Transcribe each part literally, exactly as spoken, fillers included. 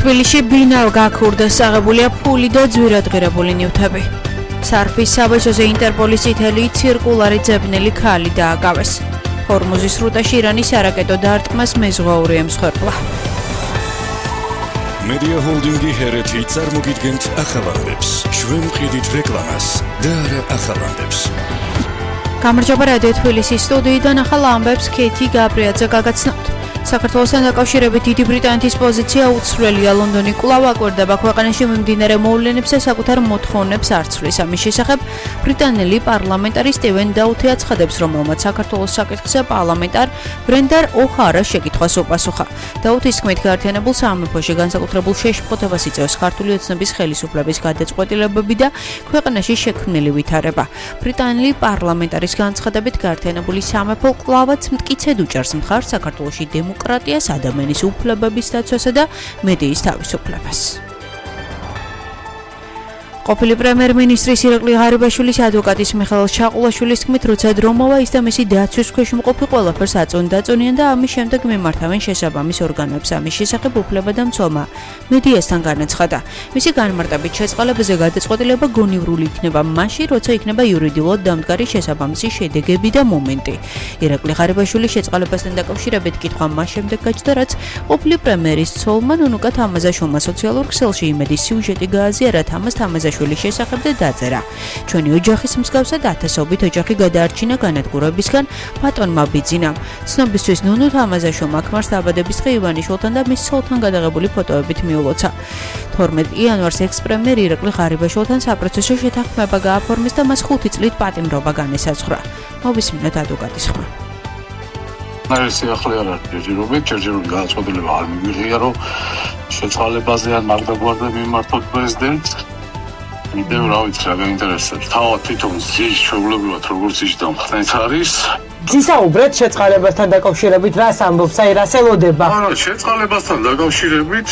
თბილისში ბინავ გაქურდეს აღებულია ფული და ძვირადღირებული ნივთები. სარფის საბაჟოზე ინტერპოლის წითელი ცირკულარი ძებნელი ქალი დააკავეს. ჰორმუზის სრუტეში ირანის არაკეტო დარტყმას მეზღვაური ემსხვერპლა. Media Holdingi ჰერეთი წარმოგიდგენთ ახალამდებს. ჩვენ ვყიდით რეკლამას და არა ახალამდებს. გამარჯობა რადიო თბილისის სტუდიიდან ახალ ამბებს ქეთი გაბრიაძე გაგაცნობთ. საქართველოსთან დაკავშირებით დიდი ბრიტანეთის პოზიცია უცვლელია. ლონდონი კვლავ აკვირდება ქვეყანაში მიმდინარე მოვლენებს და საკუთარ მოთხოვნებს არ ცვლის. ამის შესახებ ბრიტანელი პარლამენტარი სტივენ დაუთი აცხადებს, რომელმაც საქართველოს საკითხზე პარლამენტარ ბრენდან ო'ჰარას შეკითხვას უპასუხა. დაუთის თქმით, გაერთიანებულ სამეფოში განსაკუთრებულ შეშფოთებას იწევს ქართული ოცნების ხელისუფლების გადაწყვეტილებები და ქვეყანაში შექმნილი ვითარება. ბრიტანელი პარლამენტარის განცხადებით, გაერთიანებული სამეფო კვლავაც მტკიცედ უჭერს მხარს საქართველოში დემოკრატიას, ადამიანის უფლებების დაცვასა და მედიის თავისუფლებას. ყოფილი პრემიერ-მინისტრის ირაკლი ღარიბაშვილის ადვოკატის მიხეილ ჩაყულაშვილის თქმით, როცა დრომოვა ის და მისი დაცვის ქვეშ მყოფი ყველაფერს აწონდაწონიან და ამის შემდეგ მიმართავენ შესაბამის ორგანოებს. ამის შესახებ უფლება და მცველმა მედიასთან განაცხადა. მისი განმარტებით, შეწყალებაზე გადაწყვეტილება გონივრული იქნება მაშინ, როცა იქნება იურიდიულად დამდგარი შესაბამისი შედეგები და მომენტი. ირაკლი ღარიბაშვილის შეწყალებასთან დაკავშირებით კითხვა მას შემდეგ გაჩნდა, რაც ყოფილი პრემიერის ცოლმა ნუნუკა თამაზაშვილმა სოციალურ ქსელში იმედის სიუჟეტი გააზიარა თამაზ თამაზაშვილის შვილის შესახებ და დაწერა. ჩვენი ოჯახის მსგავსად ათასობით ოჯახი გადაარჩინა განადგურებისგან ბატონმა ბიძინამ. ცნობისთვის ნუნუ თამაზაშვილმა ქმარს დაბადების დღე ივანიშვილთან და მის ცოლთან გადაღებული ფოტოებით მიულოცა. თორმეტ იანვარს ექს-პრემიერ ირაკლი ღარიბაშვილთან საპროცესო შეთანხმება გააფორმეს და მას ხუთი წლით პატიმრობა განესაზღვრა. მოვისმინოთ ადვოკატის ხმა. ნაირსი ახლა არ არის ჯერჯერობით, ჯერჯერობით განაცხადება არ მიიღია, რომ შეწყალებაზე ან მარდაგვარდა მიმართოთ პრეზიდენტს. Idem რა ვიცი რა გაინტერესებს. თავად თვითონ ზის ჩვეულებრივად როგორც ის დამხნეთ არის. ისაუბრეთ შეწყალებასთან დაკავშირებით რას ამბობს, აი რას ელოდება? არა, შეწყალებასთან დაკავშირებით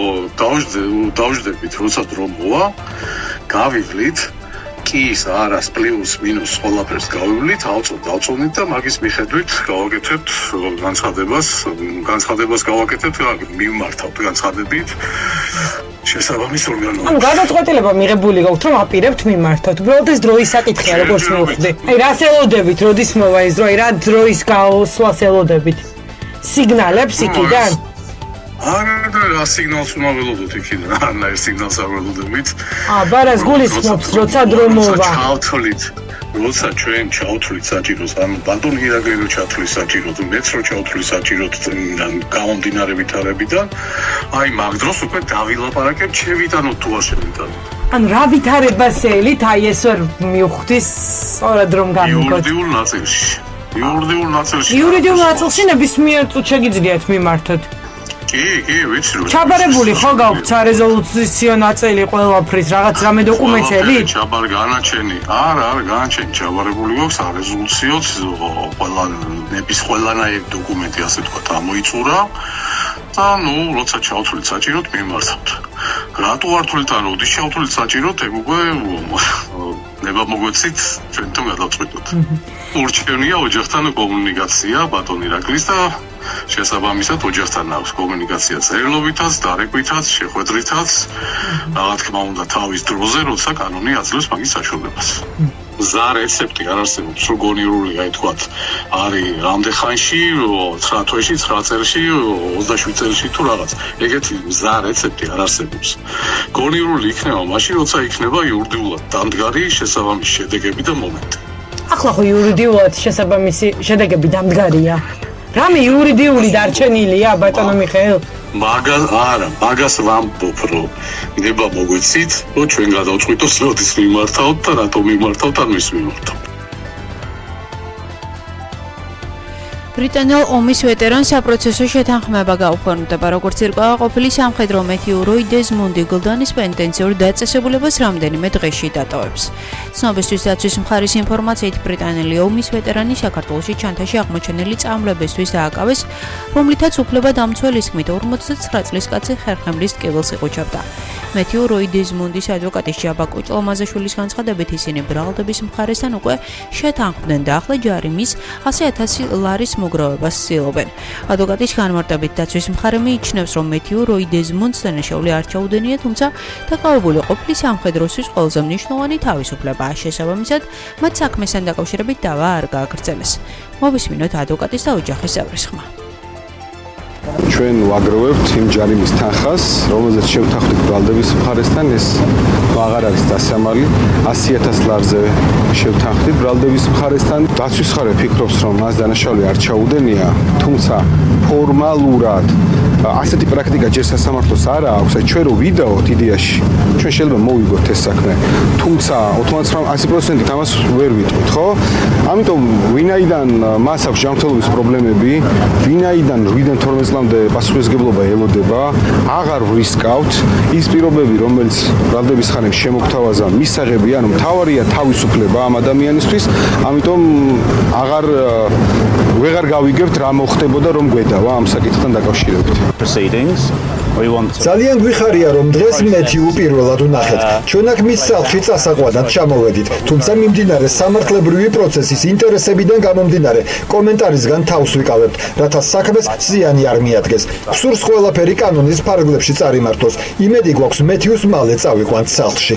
დავждებით, როცა დრო მოვა, გავივლით, კის არას პლუს მინუს ყველაფერს გავივლით, ავწოთ, დავწონით და მაგის მიხედვით გავაკეთებთ განცხადებას, განცხადებას გავაკეთებთ, მივმართავთ განცხადებით. შესაბამის ორგანოებს. ანუ გადაწყვეტილება მიღებული გაქვთ, რომ აპირებთ მიმართოთ. უბრალოდ ეს დროის საკითხია, როგორც მოვხდი. აი რას ელოდებით, როდის მოვა ეს დრო, აი რა დროის გაუსვლას ელოდებით? სიგნალებს იქიდან? არა, რა სიგნალს უნდა ველოდოთ იქიდან? არა, ეს სიგნალს არ ველოდებით. აა, ბარას გულისხმობს, როცა დრო მოვა. ჩავთვლით. როცა ჩვენ ჩავთვლით საჭიროს, ანუ ბატონი ირაკლი ჩავთვლის საჭიროს, მეც რო ჩავთვლის საჭიროს გამომდინარე ვითარებიდან, აი მაგ დროს უკვე დავილაპარაკებ, შევიტანოთ თუ არ შევიტანოთ. ანუ რა ვითარებას ეილით, აი ეს ვერ მივხვდის სწორად რომ გამიგოთ. იურიდიულ ნაწილში. იურიდიულ ნაწილში. იურიდიულ ნაწილში ნებისმიერ წუთს შეგიძლიათ მიმართოთ. კი, კი, ვიცი რომ. ჩაბარებული ხო გაქვთ სარეზოლუციო ნაწილი ყველაფრის, რაღაც რამე დოკუმენტები? ჩაბარ განაჩენი. არა, არა, განაჩენი ჩაბარებული გვაქვს სარეზოლუციოც, ყველა ნების ყველანაირი დოკუმენტი ასე თქვა ამოიწურა. და ნუ, როცა ჩავთვლით საჭიროთ, მიმართავთ. რატო არ თვლით ან როდის ჩავთვლით საჭიროთ, ეგ უკვე ნება მოგვეცით, ჩვენთან გადავწყვეტოთ. ურჩევნია ოჯახთან კომუნიკაცია ბატონ ირაკლის და შესაბამისად ოჯახთან აქვს კომუნიკაცია წერილობითაც, დარეკვითაც, შეხვედრითაც, რა თქმა უნდა თავის დროზე, როცა კანონი აძლევს მაგის საშუალებას. ზა რეცეპტი არ არსებობს, სრულგონივრული, აი თქვათ, არის რამდენ ხანში, ცხრა თვეში, ცხრა წელში, ოცდაშვიდ წელში თუ რაღაც. ეგეთი ზა რეცეპტი არ არსებობს. გონივრული იქნება მაშინ, როცა იქნება იურიდიულად დამდგარი შესაბამისი შედეგები და მომენტი. ახლა ხო იურიდიულად შესაბამისი შედეგები დამდგარია. რამე იურიდიული დარჩენილია ბატონო მიხეილ? მაგას არა, მაგას ვამბობ, რომ ნება მოგვეცით, რომ ჩვენ გადავწყვიტოს როდის მიმართავთ და რატო მიმართავთ ან ვის მიმართავთ. ბრიტანელ ომის ვეტერანს საპროცესო შეთანხმება გაუფორმდება, როგორც ირკვევა ყოფილი სამხედრო მეტიუროი დეზმონდი გლდანის პენტენციურ დაწესებულებას რამდენიმე დღეში დატოვებს. ცნობისთვის დაცვის მხარის ინფორმაციით ბრიტანელი ომის ვეტერანი საქართველოში ჩანთაში აღმოჩენილი წამლებისთვის დააკავეს, რომლითაც უფლებადამცველის თქმით ორმოცდათსაცხრა წლის კაცი ხერხემლის ტკივილს იყუჩებდა. მეთიუ როი დეზმონდის ადვოკატის ჯაბა კოჭლომაზაშვილის განცხადებით ისინი ბრალდების მხარესთან უკვე შეთანხმდნენ და ახლა ჯარიმის ასი ათასი ლარის მოგროვებას ცდილობენ. ადვოკატის განმარტებით დაცვის მხარე მიიჩნევს, რომ მეთიუ როი დეზმონდს დანაშაული არ ჩაუდენია, თუმცა დაკავებული ყოფილი სამხედროსთვის ყველაზე მნიშვნელოვანი თავისუფლებაა. შესაბამისად, მათ საქმესთან დაკავშირებით დავა არ გააგრძელეს. მოვისმინოთ ადვოკატის და ოჯახის წევრის ხმა. ჩვენ ვაგროვებთ იმ ჯარიმის თანხას, რომელზეც შევთანხმდით ბრალდების მხარესთან, ეს აღარ არის დასამალი, ასი ათასი ლარზე შევთანხმდით ბრალდების მხარესთან. დაცვის მხარე ფიქრობს, რომ მას დანაშაული არ ჩაუდენია, თუმცა ფორმალურად ასეთი პრაქტიკა ჯერ სასამართლოს არ აქვს, აი ჩვენ რო ვიდაოთ იდეაში, ჩვენ შეიძლება მოვიგოთ ეს საქმე, თუმცა ოთმოცდაათი ასი პროცენტით ამას ვერ ვიტყვით, ხო? ამიტომ ვინაიდან მას აქვს ჯანმრთელობის პრობლემები, ვინაიდან რვიდან თორმეტ წლამდე პასუხისმგებლობა ელოდება, აღარ ვრისკავთ ის პირობები, რომელიც ბრალდების ხანებს შემოგთავაზა მისაღებია, ანუ მთავარია თავისუფლება ამ ადამიანისთვის, ამიტომ აღარ ვეღარ გავიგებთ რა მოხდებოდა რომ გვედავა ამ საკითხთან დაკავშირებით. ძალიან გვიხარია რომ დღეს მეთიუ პირველად ვნახეთ. ჩვენ აქ მის სახლში წასაყვანად ჩამოვედით, თუმცა მიმდინარე სამართლებრივი პროცესის ინტერესებიდან გამომდინარე, კომენტარისგან თავს ვიკავებთ, რათა საქმეს ზიანი არ მიადგეს. გსურს ყველაფერი კანონის ფარგლებში წარიმართოს. იმედი გვაქვს მეთიუს მალე წავიყვანთ სახლში.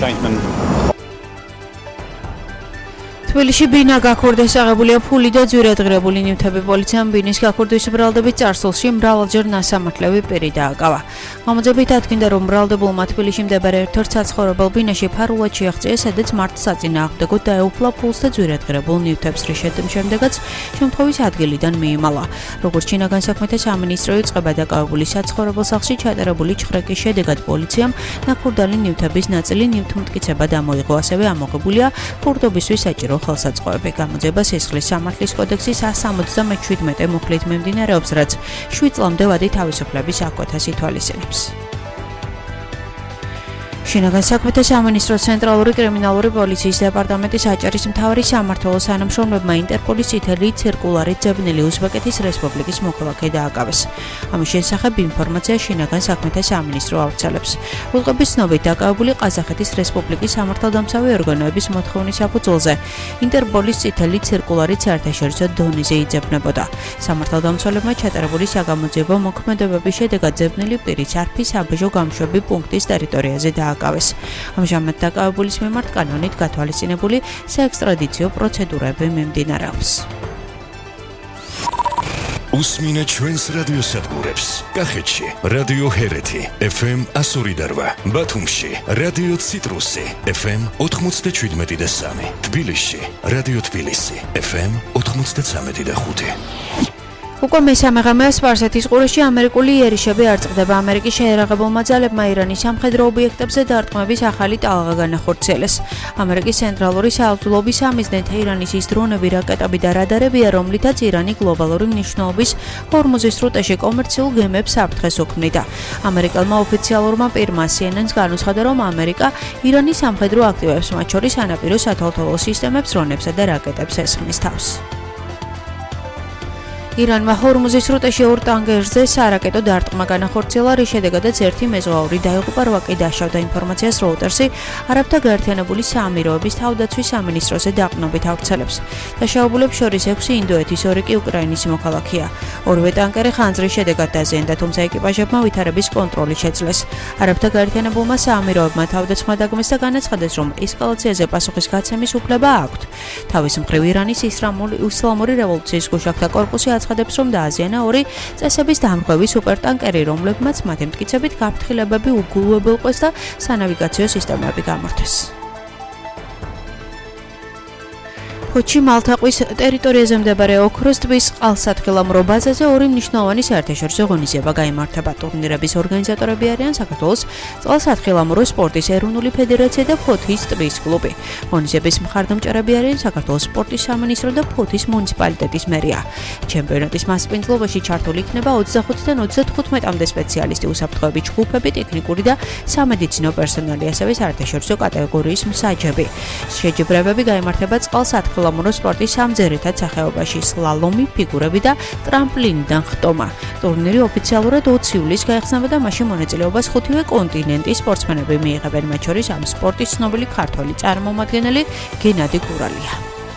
თბილისში ბინა გაქურდეს აღებულია ფული და ძვირადღირებული ნივთები. პოლიციამ ბინის გაქურდვის ბრალდების წარსულში მრავალჯერ ნასამართლები პირი დააკავა. გამოძებით ადგენდა, რომ ბრალდებულმა თბილისში მდებარე ერთ-ერთ საცხოვრებელ ბინაში ფარულად შეაღწია, სადაც მართ საწინააღმდეგოდ დაეუფლა ფულს და ძვირადღირებულ ნივთებს, რის შემდეგაც შემთხვევის ადგილიდან მიიმალა. როგორც შინაგან საქმეთა სამინისტრო იწყება დაკავებული საცხოვრებელ სახლში ჩატარებული ჩხრეკის შედეგად პოლიციამ ნაქურდალი ნივთების ნაწილი ნივთმტკიცებად ამოიღო, ასევე ამოღებულია ფურდობისთვის საჭირო ხელსაწყოები. გამოძება სისხლის სამართლის კოდექსის სто შვიდმეტე მუხლით მიმდინარეობს, რაც შვიდ წლამდე ვადი თავისუფლების აკვეთას ითვალისწინებს. შინაგან საქმეთა სამინისტროს ცენტრალური კრიმინალური პოლიციის დეპარტამენტის აჭარის მთავარი სამმართველოს თანამშრომლებმა ინტერპოლის წითელი ცირკულარით ძებნილი უზბეკეთის რესპუბლიკის მოქალაქე დააკავეს. ამის შესახებ ინფორმაცია შინაგან საქმეთა სამინისტრო ავრცელებს. უწყების ცნობით დაკავებული ყაზახეთის რესპუბლიკის სამართალდამცავი ორგანოების მოთხოვნის საფუძველზე ინტერპოლის წითელი ცირკულარით საერთაშორისო დონეზე იძებნებოდა. სამართალდამცველებმა ჩატარებული საგამოძიებო მოქმედებების შედეგად ძებნილი პირი სარფის საბეჟო გამშვები პუნქტის ტერიტორიაზე დააკავეს. ამჟამად დაკავებულის მიმართ კანონით გათვალისწინებული საექსტრადიციო პროცედურები მიმდინარეობს. უსმინე ჩვენს რადიოსადგურებს. კახეთში რადიო ჰერეთი ეფ ემ εκατო ორი და რვა, ბათუმში რადიო ციტრუსი ეფ ემ ოთხმოცდაშვიდმეტი და სამი, თბილისში რადიო თბილისი ეფ ემ ოთხმოცდაცამეტი და ხუთი. უკვე მესამე ღამეა სპარსეთის ყურეში ამერიკული იერიშები არ წყდება. ამერიკის შეერაღებულმა ძალებმა ირანის სამხედრო ობიექტებზე დარტყმების ახალი ტალღა განახორციელეს. ამერიკის ცენტრალური საავტომობილების სამიზნედ ირანის ის დრონები, რაკეტები და რადარებია, რომლითაც ირანი გლობალური მნიშვნელობის ჰორმუზის სრუტეში კომერციულ გემებს საფრთხეს უქმნიდა. ამერიკელმა ოფიციალურმა პირმა სი ენ ენ-ს განუცხადა, რომ ამერიკა ირანის სამხედრო აქტივებს, მათ შორის სანაპირო სათვალთვალო სისტემებს, დრონებსა და რაკეტებს ესხმის თავს. ირანმა ჰორმუზის სრუტეში ორ ტანგერზე სარაკეტო დარტყმა განახორციელა, რის შედეგადაც ერთი მეზღვაური დაიღუპა, რვა კი დაშავდა. ინფორმაციას როუტერსი არაბთა გაერთიანებული საამიროების თავდაცვის სამინისტროზე დაყრდნობით ავრცელებს. დაშავებულებს შორის ექვსი ინდოეთის, ორი კი უკრაინის მოქალაქეა. ორივე ტანკერი ხანძრის შედეგად დაზიანდა, თუმცა ეკიპაჟებმა ვითარების კონტროლი შეძლეს. არაბთა გაერთიანებულმა საამიროებმა თავდაცვა დაგმეს და განაცხადეს, რომ ესკალაციაზე პასუხის გაცემის უფლება აქვთ. თავის მხრივ ირანის ისლამური რევოლუციის გუშაქთა კორპუსი აცხადებს, რომ დააზიანა ორი წესების დამრღვევი სუპერტანკერი, რომლებმაც მათი მტკიცებით გაფრთხილებები უგულებელყვეს და санავიგაციო სისტემები გამართეს. ფოთში მალთაყვის ტერიტორიაზე მდებარე ოქროს ტბის წყალსათხილამურო ბაზაზე ორი მნიშვნელოვანი საერთაშორისო ღონისძიება გაიმართება. ტურნირების ორგანიზატორები არიან საქართველოს წყალსათხილამურო სპორტის ეროვნული ფედერაცია და ფოთის ტბის კლუბი. ღონისძიების მხარდამჭერები არიან საქართველოს სპორტის სამინისტრო და ფოთის მუნიციპალიტეტის მერია. ჩემპიონატის მასპინძლობაში ჩართული იქნება ოცდახუთიდან ოცდათხუთმეტამდე სპეციალისტი, უსაფრთხოების ჯგუფები, ტექნიკური და სამედიცინო პერსონალი, ასევე საერთაშორისო კატეგორიის მსაჯები. შეჯიბრებები გაიმართება წყალსათხილამურო სპორტის სამძერეთად სახეობაში: სლალომი, ფიგურები და ტრამპლინიდან ხტომა. ტურნირი ოფიციალურად ოცი ივლისს გაიხსნება და მასში მონაწილეობას ხუთივე კონტინენტის სპორტსმენები მიიღებენ, მათ შორის ამ სპორტის ცნობილი ქართველი წარმომადგენელი გენადი გურალია.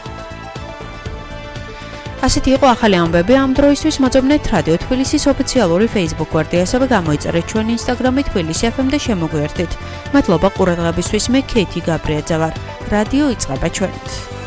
ასეთი იყო ახალი ამბები ამ დროისთვის. მოწმობთ რადიო თბილისის ოფიციალური Facebook გვერდი, ასევე გამოიწერეთ ჩვენი Instagram-ი თბილისი ეფ ემ და შემოგვიერთდით. მადლობა ყურადღებისთვის. მე ქეითი გაბრიაძე ვარ. რადიო იწყება ჩვენით.